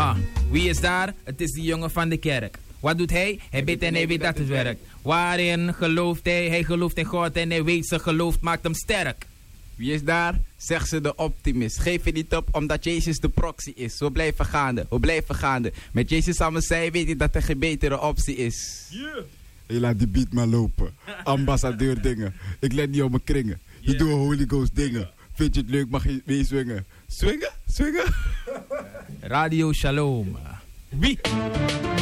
Wie is daar? Het is die jongen van de kerk. Wat doet hij? Hij bidt en hij weet dat het werkt. Waarin gelooft hij? Hij gelooft in God en hij weet zijn geloof maakt hem sterk. Wie is daar? Zegt ze de optimist. Geef je niet op omdat Jezus de proxy is. We blijven gaande, we blijven gaande. Met Jezus samen zijn weet je dat er geen betere optie is. Je laat die beat maar lopen. Ambassadeur dingen. Ik let niet op mijn kringen. Je doet Holy Ghost dingen. Vind je het leuk, mag je mee swingen. Swingen? Swingen? Radio Shalom. Wie?